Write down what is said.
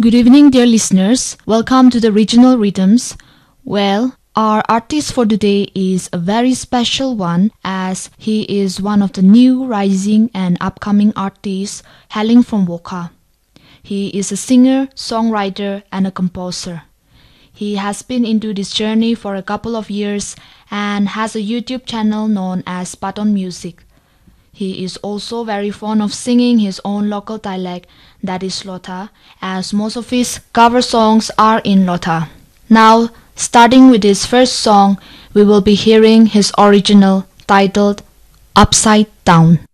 Good evening, dear listeners. Welcome to the Regional Rhythms. Well, our artist for today is a very special one as he is one of the new rising and upcoming artists hailing from Wokha. He is a singer, songwriter, and a composer. He has been into this journey for a couple of years and has a YouTube channel known as Paton Music. He is also very fond of singing his own local dialect, that is Lotha, as most of his cover songs are in Lotha. Now, starting with his first song, we will be hearing his original titled Upside Down.